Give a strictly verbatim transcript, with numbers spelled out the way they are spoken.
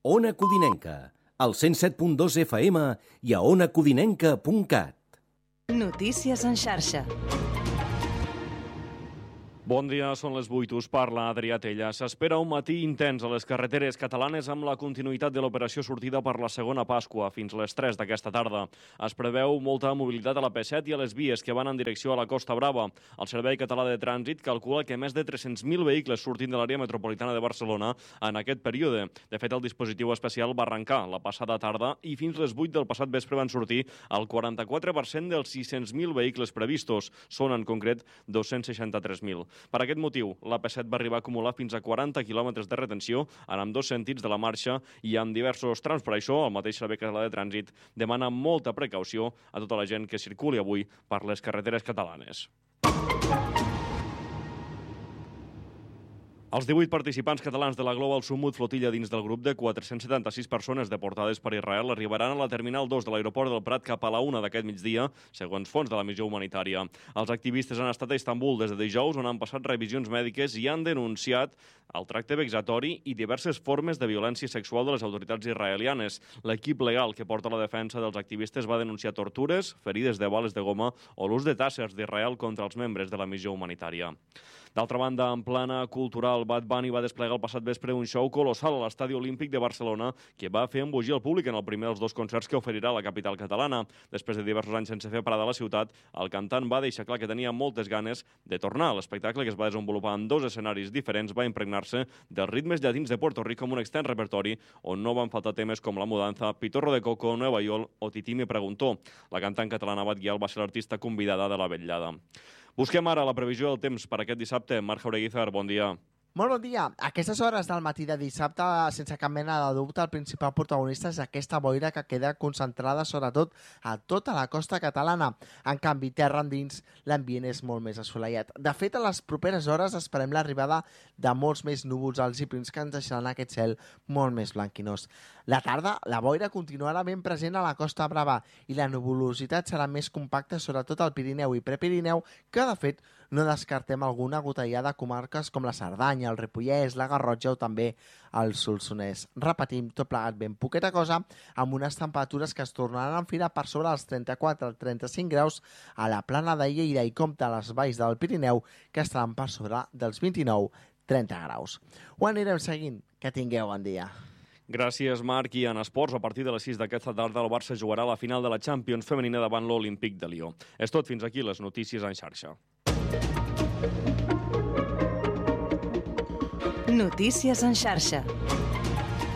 Ona Codinenca, al cent set punt dos F M i a ona codinenca punt cat. Notícies en xarxa. Bon dia, són les vuit, us parla Adrià Tella. S'espera un matí intens a les carreteres catalanes amb la continuïtat de l'operació sortida per la segona Pasqua fins les tres d'aquesta tarda. Es preveu molta mobilitat a la P set i a les vies que van en direcció a la Costa Brava. El Servei Català de Trànsit calcula que més de tres-cents mil vehicles surtin de l'àrea metropolitana de Barcelona en aquest període. De fet, el dispositiu especial va arrencar la passada tarda i fins les vuit del passat vespre van sortir el quaranta-quatre per cent dels sis-cents mil vehicles previstos. Són, en concret, dos-cents seixanta-tres mil. Per aquest motiu, la P set va arribar a acumular fins a quaranta quilòmetres de retenció en ambdós sentits de la marxa i amb diversos trams. Per això, el mateix Servei Català de Trànsit demana molta precaució a tota la gent que circuli avui per les carreteres catalanes. Els divuit participants catalans de la Global Summit Flotilla dins del grup de quatre-cents setanta-sis persones deportades per Israel arribaran a la Terminal dos de l'aeroport del Prat cap a la una d'aquest migdia, segons fons de la missió humanitària. Els activistes han estat a Istanbul des de dijous, on han passat revisions mèdiques i han denunciat el tracte vexatori i diverses formes de violència sexual de les autoritats israelianes. L'equip legal que porta la defensa dels activistes va denunciar tortures, ferides de bales de goma o l'ús de tàssers d'Israel contra els membres de la missió humanitària. D'altra banda, en plana cultural, Bad Bunny va desplegar el passat vespre un show colossal a l'Estadi Olímpic de Barcelona que va fer embogir el públic en el primer dels dos concerts que oferirà a la capital catalana. Després de diversos anys sense fer parada a la ciutat, el cantant va deixar clar que tenia moltes ganes de tornar. L'espectacle, que es va desenvolupar en dos escenaris diferents, va impregnar-se dels ritmes llatins de Puerto Rico amb un extens repertori on no van faltar temes com La Mudanza, Pitorro de Coco, Nueva York o Tití me preguntó. La cantant catalana Bat Guial va ser l'artista convidada de la vetllada. Busquem ara la previsió del temps per aquest dissabte. Marc Jaureguizar, bon dia. Molt bon dia. A aquestes hores del matí de dissabte, sense cap mena de dubte, el principal protagonista és aquesta boira que queda concentrada sobretot a tota la costa catalana. En canvi, terra endins, l'ambient és molt més assolellat. De fet, a les properes hores esperem l'arribada de molts més núvols alts i prims que ens deixaran aquest cel molt més blanquinós. La tarda, la boira continuarà ben present a la Costa Brava i la nuvolositat serà més compacta sobretot al Pirineu i Prepirineu, que de fet no descartem alguna gotellada a comarques com la Cerdanya, el Ripollès, la Garrotxa o també el Solsonès. Repetim, tot plegat ben poqueta cosa, amb unes temperatures que es tornaran a enfilar per sobre els trenta-quatre a trenta-cinc graus a la plana de Lleida i compte a les valls del Pirineu, que estaran per sobre dels vint-i-nou a trenta graus. Ho anirem seguint. Que tingueu bon dia. Gràcies, Marc. I en esports, a partir de les sis d'aquesta tarda, el Barça jugarà a la final de la Champions femenina davant l'Olímpic de Lió. És tot, fins aquí les notícies en xarxa. Notícies en xarxa.